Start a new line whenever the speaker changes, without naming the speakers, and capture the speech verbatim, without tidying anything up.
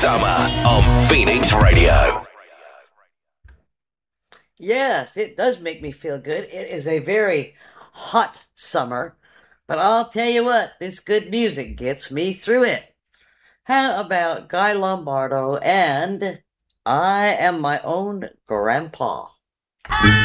Summer on Phoenix Radio.
Yes, it does make me feel good. It is a very hot summer, but I'll tell you what, this good music gets me through it. How about Guy Lombardo and I Am My Own Grandpa?